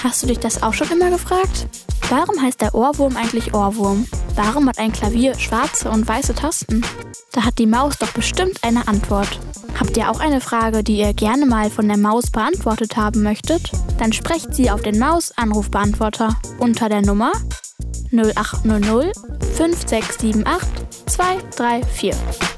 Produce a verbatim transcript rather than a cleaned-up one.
Hast du dich das auch schon immer gefragt? Warum heißt der Ohrwurm eigentlich Ohrwurm? Warum hat ein Klavier schwarze und weiße Tasten? Da hat die Maus doch bestimmt eine Antwort. Habt ihr auch eine Frage, die ihr gerne mal von der Maus beantwortet haben möchtet? Dann sprecht sie auf den Maus-Anrufbeantworter unter der Nummer null acht null null fünf sechs sieben acht zwei drei vier.